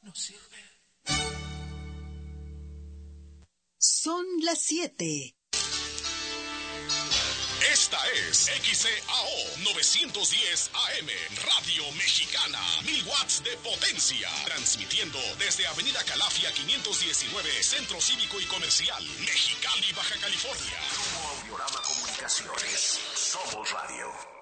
no sirve. Son las 7. Esta es XCAO 910 AM, Radio Mexicana, 1000 watts de potencia, transmitiendo desde Avenida Calafia 519, Centro Cívico y Comercial, Mexicali, Baja California. Grupo Audiorama Comunicaciones, Somos Radio.